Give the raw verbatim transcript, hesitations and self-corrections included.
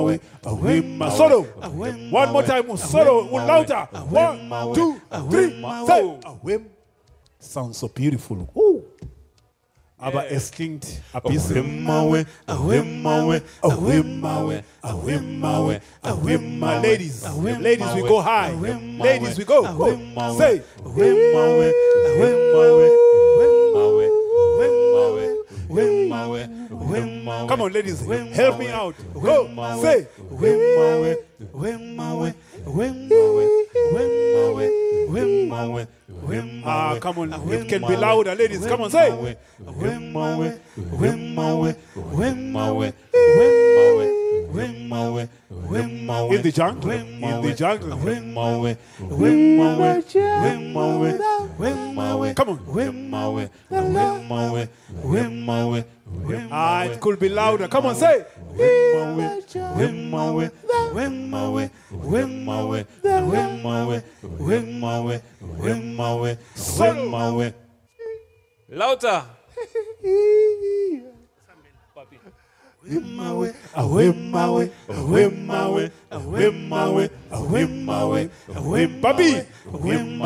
Solo. One more time. Solo. Louder. One, two, three. Say. Sounds so beautiful. Ooh. Aber es klingt ein bisschen. Ladies, ladies, we go high. Ladies, we go. Go. Say. Come on, ladies, help me out. Go. Say. Ah, come on, it can be louder, ladies. Come on, say. In the jungle, in the jungle. Come on. Ah, it could be louder. Come on, say. Solo. Lauter. Papi.